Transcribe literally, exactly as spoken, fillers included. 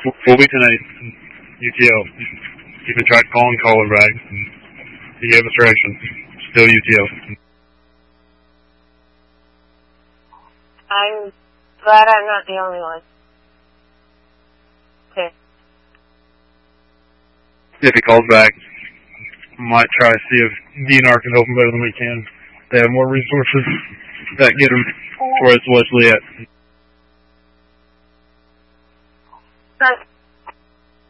We'll be tonight. U T O. You can try calling caller back. He gave us directions. Still U T O. I'm glad I'm not the only one. Okay. If he calls back, I might try to see if D N R can help him better than we can. They have more resources that get him where it's Wesley at. But